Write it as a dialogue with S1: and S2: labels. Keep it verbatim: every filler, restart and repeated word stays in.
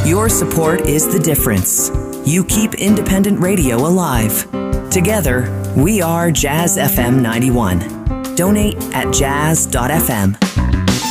S1: Your support is the difference. You keep independent radio alive. Together, we are Jazz F M ninety-one. Donate at jazz dot f m.